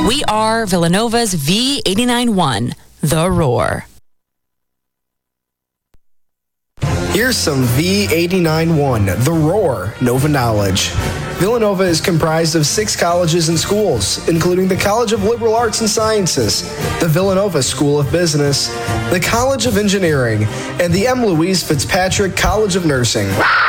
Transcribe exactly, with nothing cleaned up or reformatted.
We are Villanova's V eighty-nine one, The Roar. Here's some V eighty-nine one, The Roar, Nova Knowledge. Villanova is comprised of six colleges and schools, including the College of Liberal Arts and Sciences, the Villanova School of Business, the College of Engineering, and the M. Louise Fitzpatrick College of Nursing.